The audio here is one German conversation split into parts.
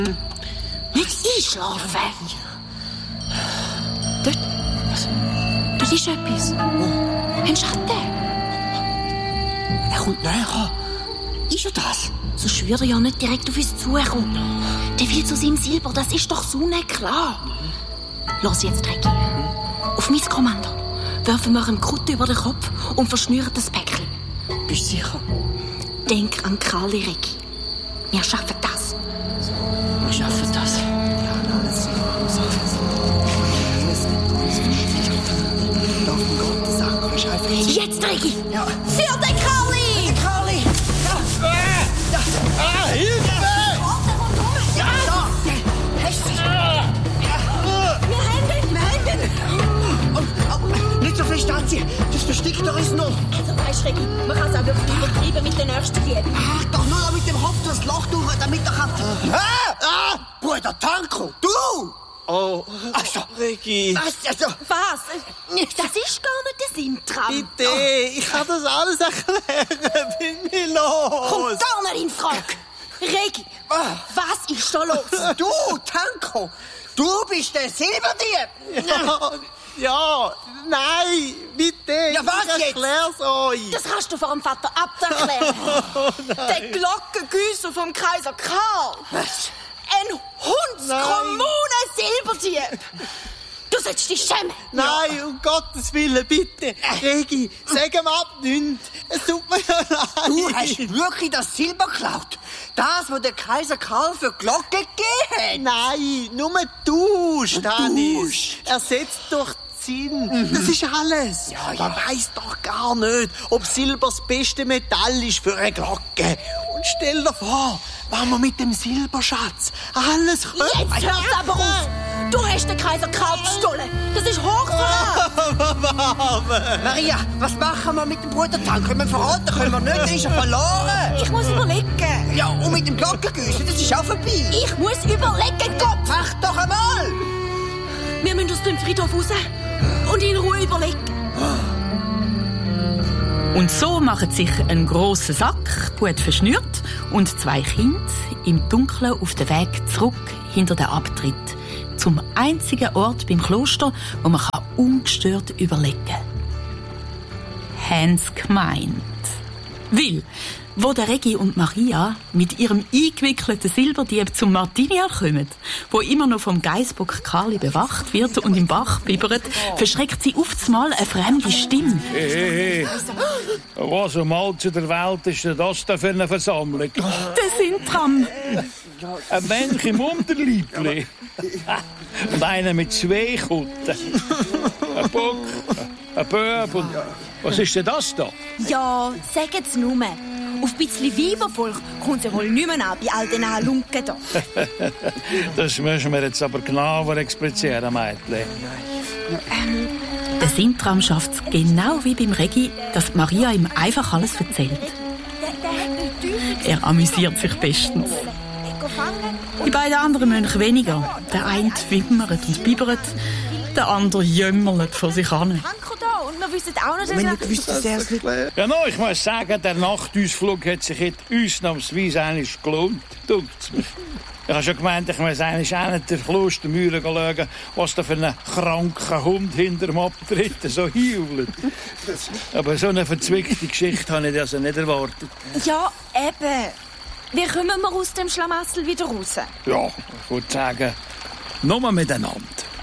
Nicht einschlafen. Dort. Was? Dort ist etwas. Ein Schatten. Er kommt näher. Ist er das? So schwört er ja nicht direkt auf uns zukommen. Der will zu seinem Silber, das ist doch sonnenklar. Los jetzt, Reggi. Auf mein Kommando werfen wir ihm Kutte über den Kopf und verschnüren das Päckchen. Bist du sicher? Denk an Karli, Reggi. Wir schaffen das. Wir schaffen das. Ja, alles laufen Gottes Sachen. Jetzt, Reggi! Ja. Für den Karli! Der Karli! Ja! Hilfe! Ja, da! Hast du? Wir haben ihn! Nicht so fest anziehen, das versteckt er uns noch. Also weisst, Reggi, man kann es auch wirklich übertreiben mit den nächsten Lieben. Ach, doch nur mit dem Kopf durch das Loch durch, damit er kann... Bruder Tanko, du! Oh, Also, Reggi. was? Was? Das ist gar nicht der Sintram. Bitte, ich kann das alles erklären. Bin mir los. Kommt gar nicht in Frage. Reggi, was ist da los? Du, Tanko, du bist der Silberdieb! Ja, nein, bitte. Ja, was ich erklär's euch. Das kannst du vor dem Vater Abt erklären. Der Glockengüsser vom Kaiser Karl. Was? Ein Hundskommunen-Silberdieb. Du sollst dich schämen. Nein, um Gottes Willen, bitte. Regi, sag ihm ab nichts. Es tut mir ja leid. Du hast wirklich das Silber geklaut? Das, was der Kaiser Karl für Glocke gegeben hat? Nein, nur du, Stanis. Ersetzt durch Sinn. Das ist alles. Ja. Man weiss doch gar nicht, ob Silber das beste Metall ist für eine Glocke. Und stell dir vor, wenn wir mit dem Silberschatz alles können. Jetzt hört's aber auf. Du hast den Kaiser Karl gestohlen. Das ist Hochverrat. Maria, was machen wir mit dem Bruder Tanko? Können wir verraten? Können wir nicht? Dann ist er verloren. Ich muss überlegen. Ja, und mit dem Glockengüssen, das ist auch vorbei. Ich muss überlegen, Kopf. Mach doch einmal! Wir müssen aus dem Friedhof raus und in Ruhe überlegen. Und so machen sich ein grosser Sack, gut verschnürt, und zwei Kinder im Dunkeln auf den Weg zurück hinter den Abtritt. Zum einzigen Ort beim Kloster, wo man ungestört überlegen kann. Haben's gemeint. Weil, wo der Regi und Maria mit ihrem eingewickelten Silberdieb zum Martinian kommen, wo immer noch vom Geissbock Karli bewacht wird und im Bach bibbert, verschreckt sie oftmals eine fremde Stimme. Hey. Was mal zu der Welt ist denn das da für eine Versammlung? Der Sintram. Ein Mensch im Unterleibli. Und einer mit zwei Kutten. Ein Bock, ein Böb und... Was ist denn das da? Ja, sagt's nur. Auf ein bisschen Weibervolk kommt sie wohl nicht mehr an bei all diesen Halunken da. Das müssen wir jetzt aber genauer explizieren, Mädchen. Der Sintram schafft es genau wie beim Regi, dass Maria ihm einfach alles erzählt. Er amüsiert sich bestens. Die beiden anderen Mönche weniger. Der eine wimmert und bibbert, der andere jämmert vor sich hin. Tanko da und wir wissen auch nicht, Wenn ich wüsste, dass er es nicht... Ja, no, ich muss sagen, der Nachtausflug hat sich jetzt ausnahmsweise eigentlich gelohnt. Dunkt's mich. Ich habe schon gemeint, ich muss eigentlich auch nicht der Klostermauer schauen, was da für ein kranker Hund hinter dem Abtritt so heult. Aber so eine verzwickte Geschichte habe ich also nicht erwartet. Ja, eben. Wie kommen wir aus dem Schlamassel wieder raus? Ja, ich würde sagen, nur miteinander.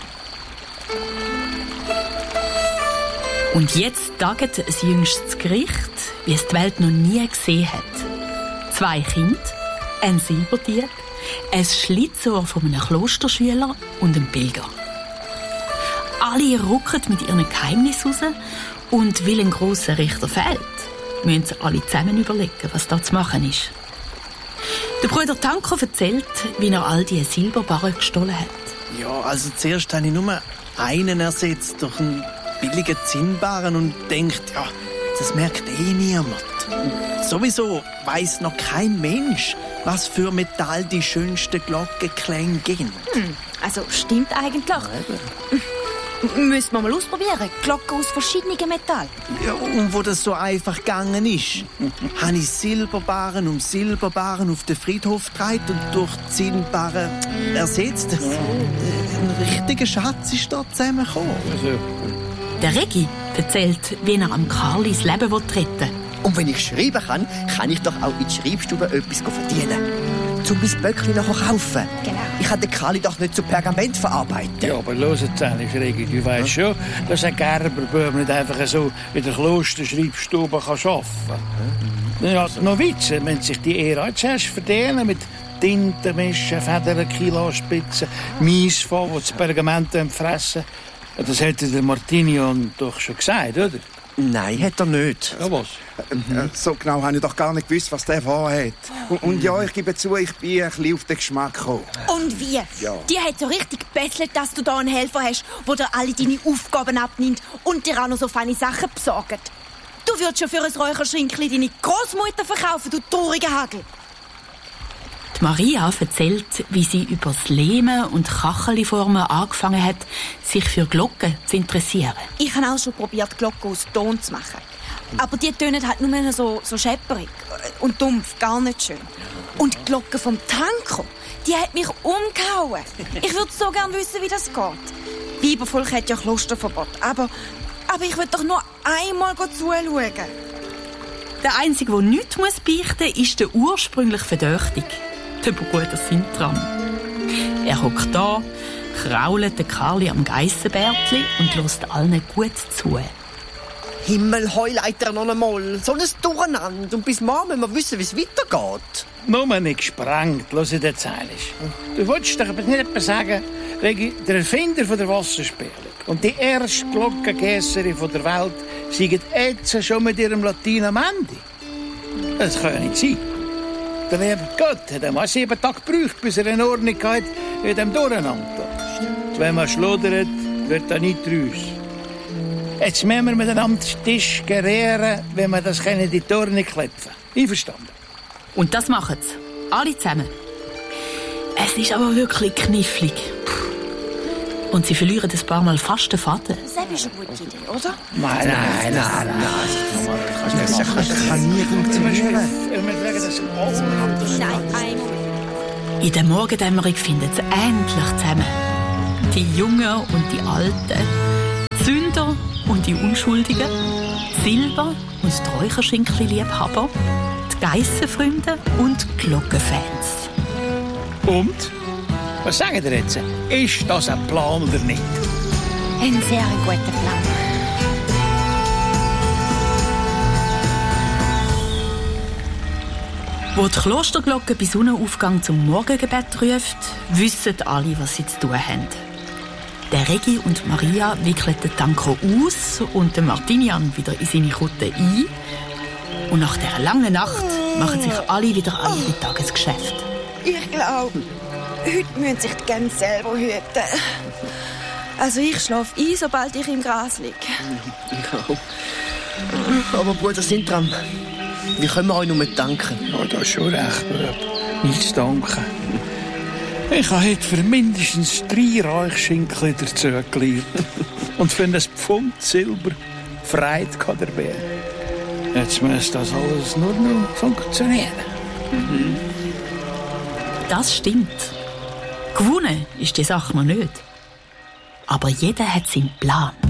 Und jetzt taget ein jüngstes Gericht, wie es die Welt noch nie gesehen hat. 2 Kinder, ein Silberdieb, ein Schlitzohr von einem Klosterschüler und ein Pilger. Alle rucken mit ihren Geheimnissen raus und weil ein grosser Richter fehlt, müssen sie alle zusammen überlegen, was da zu machen ist. Der Bruder Tanko erzählt, wie er all diese Silberbarren gestohlen hat. Ja, also zuerst habe ich nur einen ersetzt durch einen billigen Zinnbarren und denkt, ja, das merkt niemand. Und sowieso weiss noch kein Mensch, was für Metall die schönsten Glockenklänge geben. Also stimmt eigentlich. Müssen wir mal ausprobieren. Glocken aus verschiedenen Metallen. Ja, und wo das so einfach gegangen ist, habe ich Silberbarren um Silberbarren auf den Friedhof getragen und durch die Zinnbarren ersetzt. Ein richtiger Schatz ist da zusammengekommen. Der Regi erzählt, wie er am Karli das Leben retten will. Und wenn ich schreiben kann ich doch auch in die Schreibstube etwas verdienen. Zum mein Böckli nachher kaufen. Genau. Ich kann den Kali doch nicht zu Pergament verarbeiten. Ja, aber los jetzt, Regi, du weißt schon, dass ein Gerberbub nicht einfach so in der Klosterschreibstube arbeiten kann. Ja, noch Witze, wenn sich die Ehre zuerst verdienen mit Tinte mischen, Federn, Kilospitzen, Maisfall, die das Pergament fressen. Das hätte der Martinian doch schon gesagt, oder? Nein, hat er nicht. Ja, was? So genau habe ich doch gar nicht gewusst, was der vorhat. Und ja, ich gebe zu, ich bin ein bisschen auf den Geschmack gekommen. Und wie? Ja. Die hat so richtig gebesselt, dass du da einen Helfer hast, der dir alle deine Aufgaben abnimmt und dir auch noch so feine Sachen besorgt. Du würdest schon für ein Räucherschrinkli deine Großmutter verkaufen, du trauriger Hagel. Die Maria erzählt, wie sie über das Lehmen und Kacheliformen angefangen hat, sich für Glocken zu interessieren. Ich habe auch schon probiert, Glocken aus Ton zu machen. Aber die tönen halt nur so schepperig und dumpf, gar nicht schön. Und die Glocke vom Tanko, die hat mich umgehauen. Ich würde so gerne wissen, wie das geht. Weibervolk hat ja Klosterverbot, aber ich will doch nur einmal zuschauen. Der Einzige, der nichts beichten muss, ist der ursprünglich Verdächtige, der Bruder Sintram. Er hockt da, krault den Karli am Geissenbärtli und lässt allen gut zu. Himmel, Heuleiter noch einmal. So ein Durcheinander. Und bis morgen müssen wir wissen, wie es weitergeht. Nur nicht gesprengt, los in der Zeile. Du wolltest doch aber nicht etwas sagen, Regi, der Erfinder von der Wasserspielung und die erste Glockengässerin der Welt sind jetzt schon mit ihrem Latein am Ende. Das kann ja nicht sein. Der liebe Gott hat einmal 7 Tage gebraucht, bis er eine Ordnung hat in dem Durcheinander. Und wenn man schludert, wird da nicht raus. Jetzt müssen wir miteinander den Tisch gerieren, wenn wir das in die Torne klepfen. Einverstanden? Und das machen sie. Alle zusammen. Es ist aber wirklich knifflig. Und sie verlieren ein paar Mal fast den Faden. Das ist eine gute Idee, oder? Nein. Das kann nie funktionieren. Nein, einmal. In der Morgendämmerung finden sie endlich zusammen. Die Jungen und die Alten, die Sünder und die Unschuldigen, die Silber- und die Räucherschinken-Liebhaber, die Geissenfreunde und die Glockenfans. Und? Was sagen ihr jetzt? Ist das ein Plan oder nicht? Ein sehr guter Plan. Wo die Klosterglocke bei Sonnenaufgang zum Morgengebet ruft, wissen alle, was sie zu tun haben. Der Regi und Maria wickeln den Tanko aus und den Martinian wieder in seine Kutte ein. Und nach dieser langen Nacht machen sich alle wieder an ihre Tagesgeschäfte. Ich glaube, heute müssen sich die Gänse selber hüten. Also ich schlafe ein, sobald ich im Gras liege. Aber Bruder Sintram, wie können wir euch nur danken? Ja, das ist schon recht, Bub. Nichts danken. Ich habe heute für mindestens 3 Räuchschinken dazu gelernt. Und für ein Pfund Silber Freude dabei. Jetzt muss das alles nur noch funktionieren. Das stimmt. Gewonnen ist die Sache noch nicht. Aber jeder hat seinen Plan.